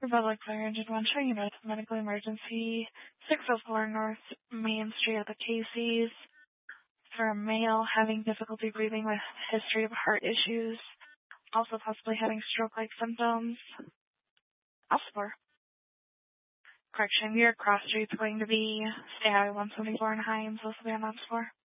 Republic Fire Engine 1 showing you medical emergency 604 North Main Street at the Casey's for a male having difficulty breathing with history of heart issues, also possibly having stroke-like symptoms. Alspor. Correction, your cross street's going to be Stay Highway 174 in Hines, also be on Alspor.